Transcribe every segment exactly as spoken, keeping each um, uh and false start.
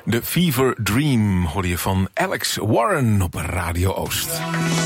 De Fever Dream hoorde je van Alex Warren op Radio Oost.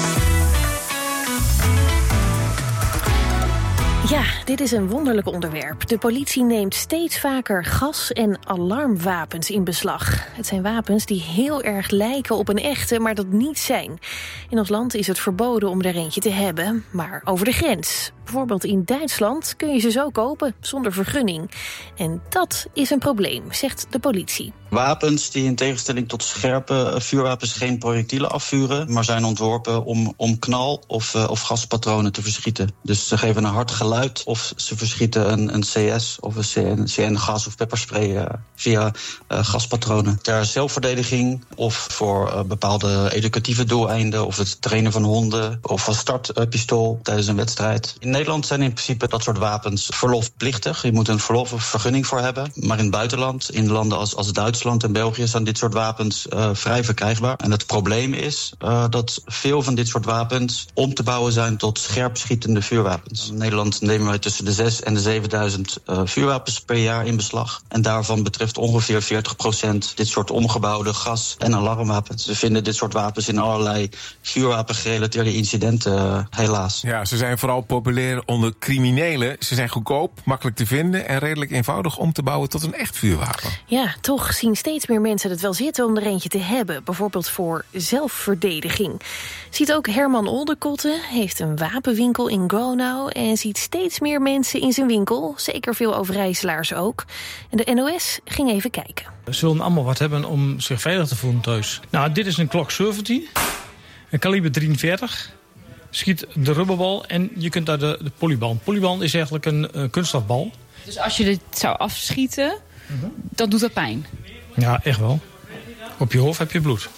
Ja, dit is een wonderlijk onderwerp. De politie neemt steeds vaker gas- en alarmwapens in beslag. Het zijn wapens die heel erg lijken op een echte, maar dat niet zijn. In ons land is het verboden om er eentje te hebben, maar over de grens. Bijvoorbeeld in Duitsland kun je ze zo kopen, zonder vergunning. En dat is een probleem, zegt de politie. Wapens die in tegenstelling tot scherpe vuurwapens geen projectielen afvuren, maar zijn ontworpen om, om knal- of, uh, of gaspatronen te verschieten. Dus ze geven een hard geluid of ze verschieten een, een C S of een C N-gas of pepperspray uh, via uh, gaspatronen. Ter zelfverdediging of voor uh, bepaalde educatieve doeleinden of het trainen van honden of als startpistool tijdens een wedstrijd. In Nederland zijn in principe dat soort wapens verlofplichtig. Je moet een verlof of vergunning voor hebben. Maar in het buitenland, in landen als, als Duitsland en België, zijn dit soort wapens uh, vrij verkrijgbaar. En het probleem is uh, dat veel van dit soort wapens om te bouwen zijn tot scherpschietende vuurwapens. In Nederland nemen wij tussen de zes en de zevenduizend uh, vuurwapens per jaar in beslag. En daarvan betreft ongeveer veertig procent dit soort omgebouwde gas- en alarmwapens. We vinden dit soort wapens in allerlei vuurwapengerelateerde incidenten, uh, helaas. Ja, ze zijn vooral populair onder criminelen. Ze zijn goedkoop, makkelijk te vinden en redelijk eenvoudig om te bouwen tot een echt vuurwapen. Ja, toch zien steeds meer mensen het wel zitten om er eentje te hebben. Bijvoorbeeld voor zelfverdediging. Ziet ook Herman Oldekotte, heeft een wapenwinkel in Gronau en ziet steeds meer mensen in zijn winkel. Zeker veel Overijsselaars ook. En de N O S ging even kijken. We zullen allemaal wat hebben om zich veilig te voelen thuis. Nou, dit is een Glock zeventien, een kaliber drieënveertig. Schiet de rubberbal en je kunt daar de, de polybal. Polybal is eigenlijk een uh, kunststofbal. Dus als je dit zou afschieten, uh-huh. dan doet dat pijn? Ja, echt wel. Op je hoofd heb je bloed.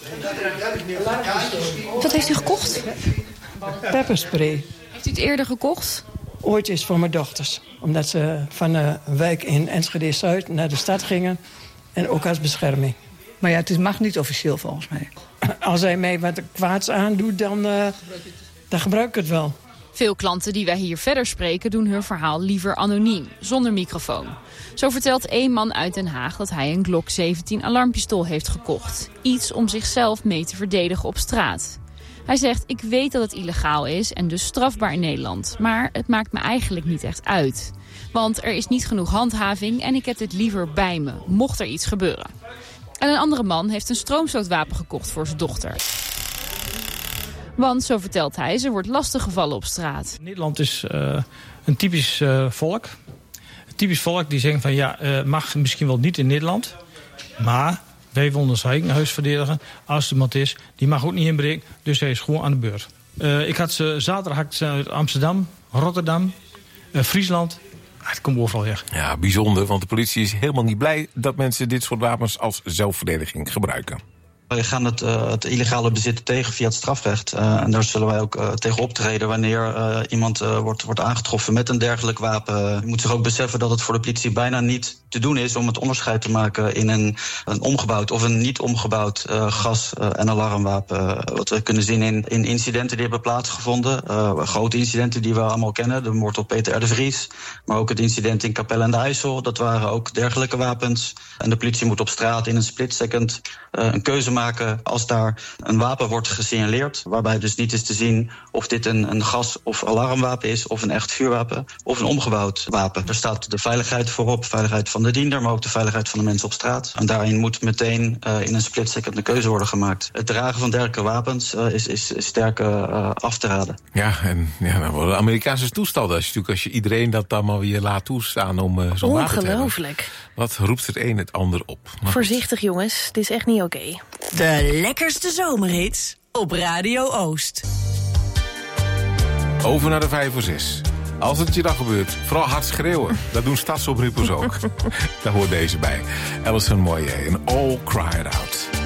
Wat heeft u gekocht? Pepperspray. Heeft u het eerder gekocht? Ooit is voor mijn dochters. Omdat ze van een wijk in Enschede-Zuid naar de stad gingen. En ook als bescherming. Maar ja, het mag niet officieel volgens mij. Als hij mij wat kwaads aandoet, dan, uh, dan gebruik ik het wel. Veel klanten die wij hier verder spreken doen hun verhaal liever anoniem, zonder microfoon. Zo vertelt één man uit Den Haag dat hij een Glock zeventien alarmpistool heeft gekocht. Iets om zichzelf mee te verdedigen op straat. Hij zegt, ik weet dat het illegaal is en dus strafbaar in Nederland. Maar het maakt me eigenlijk niet echt uit. Want er is niet genoeg handhaving en ik heb dit liever bij me, mocht er iets gebeuren. En een andere man heeft een stroomstootwapen gekocht voor zijn dochter. Want, zo vertelt hij, ze wordt lastiggevallen op straat. Nederland is uh, een typisch uh, volk. Een typisch volk die zegt van ja, uh, mag misschien wel niet in Nederland. Maar wij willen ons eigen huis verdedigen. Als er iemand is, die mag ook niet inbreken. Dus hij is gewoon aan de beurt. Uh, ik had ze zaterdag had ik ze uit Amsterdam, Rotterdam, uh, Friesland. Ah, het komt overal weg. Ja, bijzonder, want de politie is helemaal niet blij dat mensen dit soort wapens als zelfverdediging gebruiken. Wij gaan het, uh, het illegale bezitten tegen via het strafrecht. Uh, en daar zullen wij ook uh, tegen optreden wanneer uh, iemand uh, wordt, wordt aangetroffen met een dergelijk wapen. Je moet zich ook beseffen dat het voor de politie bijna niet te doen is om het onderscheid te maken in een, een omgebouwd of een niet omgebouwd uh, gas- uh, en alarmwapen. Wat we kunnen zien in, in incidenten die hebben plaatsgevonden. Uh, grote incidenten die we allemaal kennen. De moord op Peter R. de Vries. Maar ook het incident in Capelle aan de IJssel. Dat waren ook dergelijke wapens. En de politie moet op straat in een split second uh, een keuze maken als daar een wapen wordt gesignaleerd. Waarbij dus niet is te zien of dit een, een gas- of alarmwapen is of een echt vuurwapen of een omgebouwd wapen. Er staat de veiligheid voorop, veiligheid van de diender, maar ook de veiligheid van de mensen op straat. En daarin moet meteen uh, in een split second een keuze worden gemaakt. Het dragen van dergelijke wapens uh, is, is, is sterk uh, af te raden. Ja, en ja, dan worden Amerikaanse toestanden. Als je, natuurlijk, als je iedereen dat dan maar weer laat toestaan om uh, zo'n wapen te hebben. Ongelooflijk. Wat roept het een het ander op? Maar voorzichtig jongens, dit is echt niet oké. Okay. De lekkerste zomerhits op Radio Oost. Over naar de vijf voor zes. Als het je dan gebeurt, vooral hard schreeuwen. Dat doen stadsoprippers ook. Daar hoort deze bij. Alison Moyet en All Cried Out.